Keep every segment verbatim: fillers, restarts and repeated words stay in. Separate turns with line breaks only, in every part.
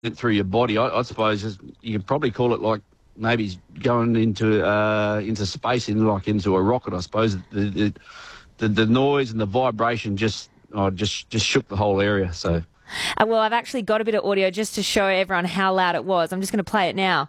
through your body. I, I suppose is- you could probably call it like maybe going into uh, into space, in like into a rocket. I suppose the the, the, the noise and the vibration just oh, just just shook the whole area. So.
Uh, well, I've actually got a bit of audio just to show everyone how loud it was. I'm just going to play it now.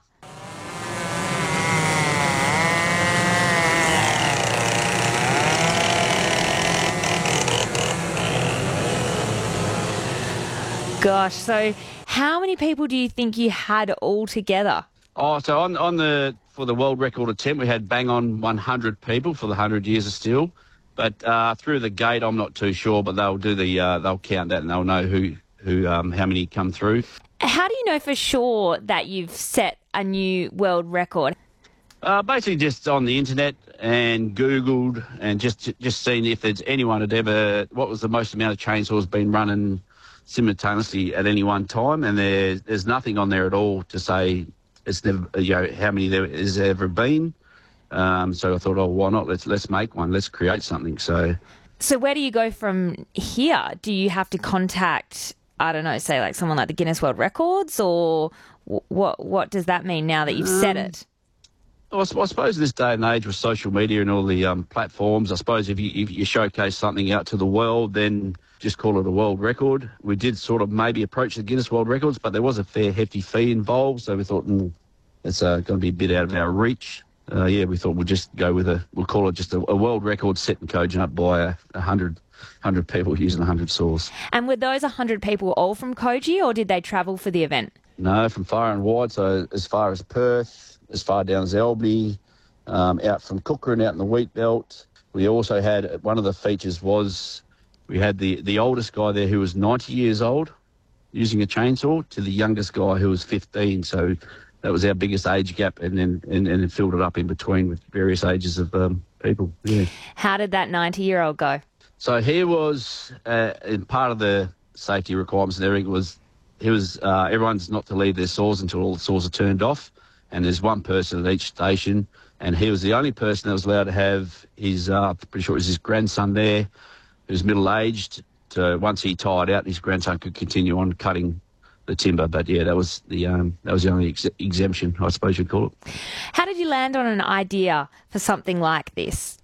Gosh, so how many people do you think you had all together?
Oh, so on on the for the world record attempt, we had bang on one hundred people for the one hundred years of steel. But uh, through the gate, I'm not too sure, but they'll do the uh, they'll count that and they'll know who who um, how many come through.
How do you know for sure that you've set a new world record?
Uh, basically, just on the internet and Googled and just just seen if there's anyone had ever what was the most amount of chainsaws been running simultaneously at any one time, and there's there's nothing on there at all to say it's never you know how many there has ever been. Um, so I thought, oh, why not? Let's let's make one. Let's create something. So,
so where do you go from here? Do you have to contact, I don't know, say like someone like the Guinness World Records, or what? What does that mean now that you've um, said it?
Well, I suppose in this day and age with social media and all the um, platforms, I suppose if you if you showcase something out to the world, then just call it a world record. We did sort of maybe approach the Guinness World Records, but there was a fair hefty fee involved, so we thought mm, it's uh, going to be a bit out of our reach. Uh, yeah, we thought we'd just go with a, we'll call it just a, a world record set in Kojonup by a, a hundred, hundred people using a hundred saws.
And were those a hundred people all from Koji, or did they travel for the event?
No, from far and wide. So as far as Perth, as far down as Albany, um, out from Cookerin, out in the wheat belt. We also had, one of the features was, we had the, the oldest guy there who was ninety years old using a chainsaw to the youngest guy who was fifteen. So that was our biggest age gap, and then and, and it filled it up in between with various ages of um, people. Yeah.
How did that ninety-year-old go?
So he was, uh, in part of the safety requirements and everything was, he was, uh, everyone's not to leave their saws until all the saws are turned off, and there's one person at each station, and he was the only person that was allowed to have his, uh, pretty sure it was his grandson there, who was middle-aged. So once he tired out, his grandson could continue on cutting the timber. But yeah, that was the um, that was the only ex- exemption, I suppose you'd call it.
How did you land on an idea for something like this?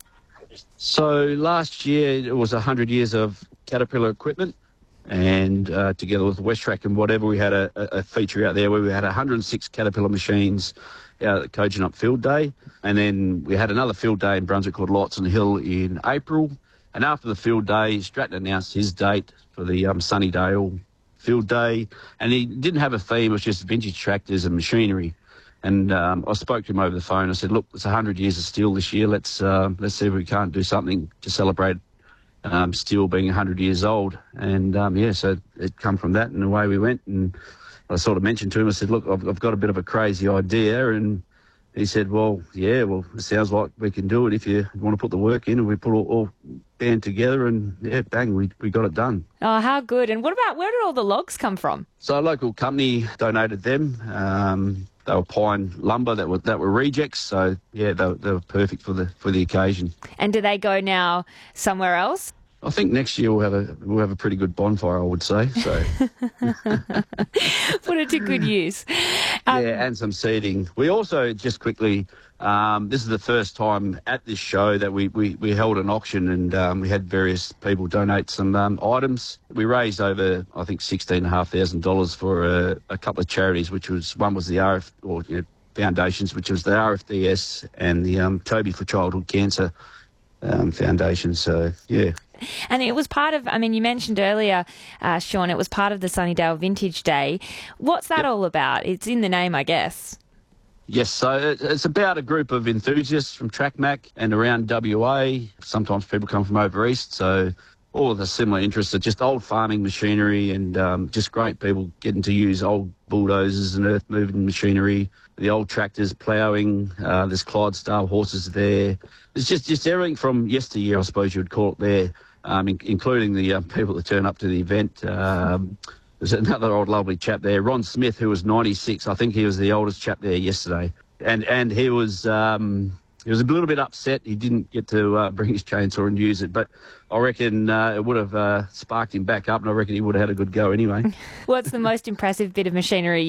So last year it was one hundred years of Caterpillar equipment, and uh, together with Westrac and whatever, we had a, a feature out there where we had one hundred six Caterpillar machines out at Kojonup Field Day, and then we had another field day in Brunswick called Lights on the Hill in April. And after the field day, Stratton announced his date for the um, Sunnydale Field Day, and he didn't have a theme. It was just vintage tractors and machinery. And um, I spoke to him over the phone. I said, "Look, it's one hundred years of steel this year. Let's uh, let's see if we can't do something to celebrate um, steel being one hundred years old." And um, yeah, so it come from that, and away we went. And I sort of mentioned to him, I said, "Look, I've, I've got a bit of a crazy idea," and he said, "Well, yeah, well, it sounds like we can do it if you want to put the work in." And we put all, all band together, and yeah, bang, we we got it done.
Oh, how good! And what about, where did all the logs come from?
So a local company donated them. Um, they were pine lumber that were that were rejects. So yeah, they, they were perfect for the for the occasion.
And do they go now somewhere else?
I think next year we'll have a we'll have a pretty good bonfire, I would say. So
put it to good use. Um,
yeah, and some seating. We also, just quickly, um, this is the first time at this show that we, we, we held an auction, and um, we had various people donate some um, items. We raised over, I think, sixteen and a half thousand dollars for a, a couple of charities, which was one was the R F or you know, foundations, which was the R F D S and the um, Toby for Childhood Cancer um, Foundation. So yeah.
And it was part of, I mean, you mentioned earlier, uh, Sean, it was part of the Sunnydale Vintage Day. What's that yep. all about? It's in the name, I guess.
Yes, so it's about a group of enthusiasts from TrackMac and around W A. Sometimes people come from over east, so all of the similar interests are just old farming machinery and um, just great people getting to use old bulldozers and earth-moving machinery, the old tractors ploughing, uh, there's Clydesdale horses there. It's just, just everything from yesteryear, I suppose you would call it there. Um, in, including the um, people that turn up to the event. Um, there's another old lovely chap there, Ron Smith, who was ninety-six. I think he was the oldest chap there yesterday. And and he was um, he was a little bit upset he didn't get to uh, bring his chainsaw and use it, but I reckon uh, it would have uh, sparked him back up, and I reckon he would have had a good go anyway.
What's the most impressive bit of machinery